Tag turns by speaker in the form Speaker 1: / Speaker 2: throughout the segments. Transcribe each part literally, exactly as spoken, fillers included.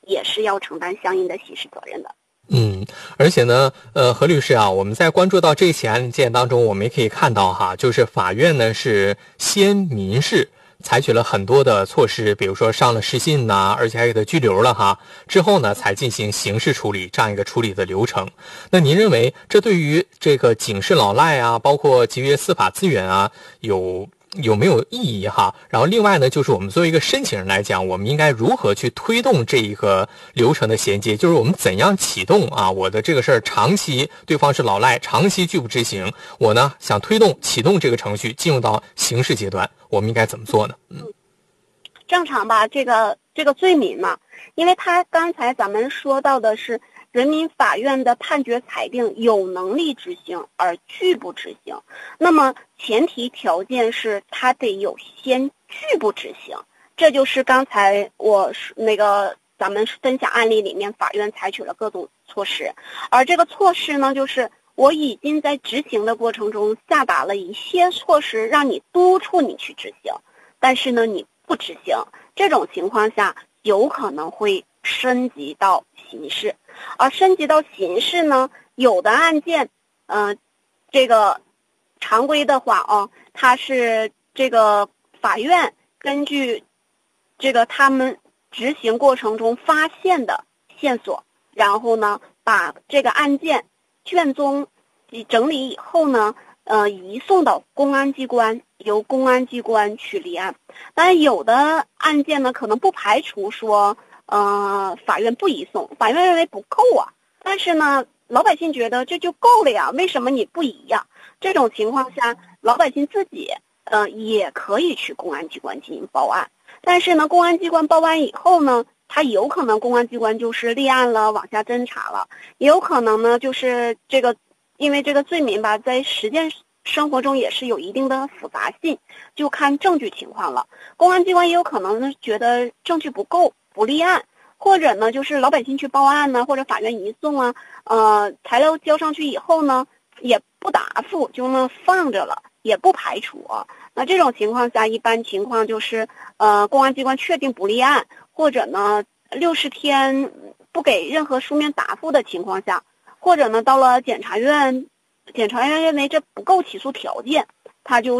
Speaker 1: 也是要承担相应的刑事责任的。
Speaker 2: 嗯，而且呢，呃，何律师啊，我们在关注到这起案件当中，我们也可以看到哈，就是法院呢是先民事采取了很多的措施，比如说上了失信呐、而且还给他拘留了哈，之后呢才进行刑事处理这样一个处理的流程。那您认为这对于这个警示老赖啊，包括节约司法资源啊，有有没有意义哈？然后另外呢，就是我们作为一个申请人来讲，我们应该如何去推动这一个流程的衔接？就是我们怎样启动啊？我的这个事儿长期对方是老赖，长期拒不执行，我呢想推动启动这个程序进入到刑事阶段，我们应该怎么做呢？嗯，
Speaker 1: 正常吧，这个这个罪名嘛，因为他刚才咱们说到的是人民法院的判决裁定有能力执行而拒不执行，那么前提条件是他得有先拒不执行，这就是刚才我那个咱们分享案例里面法院采取了各种措施，而这个措施呢，就是我已经在执行的过程中下达了一些措施，让你督促你去执行，但是呢你不执行，这种情况下有可能会升级到刑事。而升级到刑事呢，有的案件，呃，这个常规的话啊，它是这个法院根据这个他们执行过程中发现的线索，然后呢，把这个案件卷宗整理以后呢，呃，移送到公安机关，由公安机关去立案。当然，有的案件呢，可能不排除说。呃，法院不移送，法院认为不够啊，但是呢，老百姓觉得这就够了呀，为什么你不移呀？这种情况下，老百姓自己呃也可以去公安机关进行报案，但是呢，公安机关报案以后呢，他有可能公安机关就是立案了，往下侦查了，也有可能呢，就是这个因为这个罪名吧，在实践生活中也是有一定的复杂性，就看证据情况了。公安机关也有可能呢觉得证据不够。不立案，或者呢，就是老百姓去报案呢，或者法院移送啊，呃，材料交上去以后呢，也不答复，就那放着了，也不排除啊。那这种情况下，一般情况就是，呃，公安机关确定不立案，或者呢，六十天不给任何书面答复的情况下，或者呢，到了检察院，检察院认为这不够起诉条件，他就是，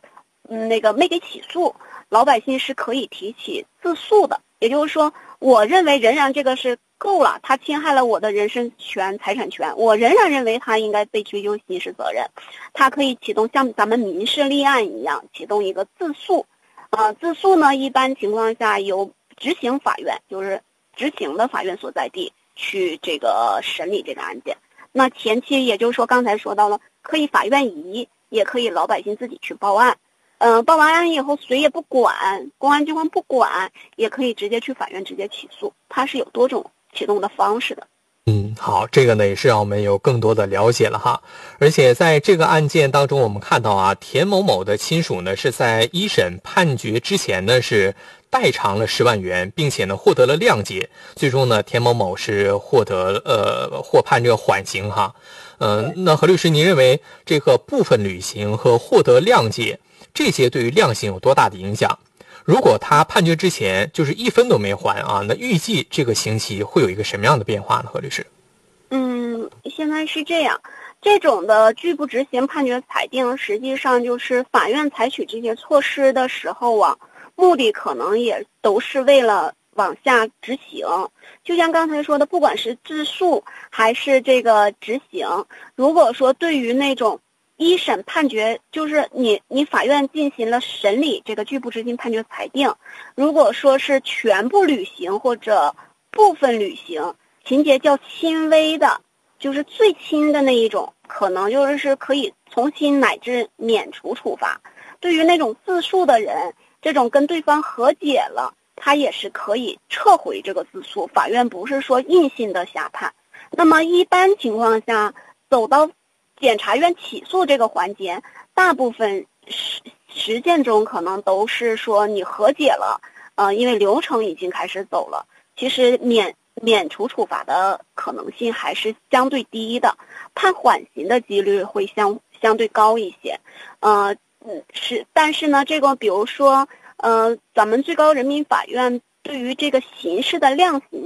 Speaker 1: 嗯，那个没给起诉，老百姓是可以提起自诉的。也就是说，我认为仍然这个是够了，他侵害了我的人身权、财产权，我仍然认为他应该被追究刑事责任。他可以启动像咱们民事立案一样，启动一个自诉。呃，自诉呢，一般情况下由执行法院，就是执行的法院所在地去这个审理这个案件。那前期也就是说，刚才说到了，可以法院移，也可以老百姓自己去报案。嗯、呃，报完案以后谁也不管，公安机关不管，也可以直接去法院直接起诉，它是有多种启动的方式的。
Speaker 2: 嗯，好，这个呢也是让我们有更多的了解了哈。而且在这个案件当中，我们看到啊，田某某的亲属呢是在一审判决之前呢是代偿了十万元，并且呢获得了谅解，最终呢田某某是获得呃获判这个缓刑哈。呃，那何律师，您认为这个部分履行和获得谅解这些对于量刑有多大的影响？如果他判决之前就是一分都没还啊，那预计这个刑期会有一个什么样的变化呢？何律师？
Speaker 1: 嗯，现在是这样，这种的拒不执行判决裁定，实际上就是法院采取这些措施的时候啊，目的可能也都是为了往下执行。就像刚才说的，不管是自诉还是这个执行，如果说对于那种一审判决，就是你你法院进行了审理这个拒不执行判决裁定，如果说是全部履行或者部分履行，情节较轻微的，就是最轻的那一种，可能就是可以从轻乃至免除处罚。对于那种自诉的人，这种跟对方和解了，他也是可以撤回这个自诉，法院不是说硬性的下判。那么一般情况下，走到检察院起诉这个环节，大部分实实践中可能都是说你和解了，呃，因为流程已经开始走了，其实免免除处罚的可能性还是相对低的，判缓刑的几率会相相对高一些。呃，嗯，是，但是呢，这个比如说，呃，咱们最高人民法院对于这个刑事的量刑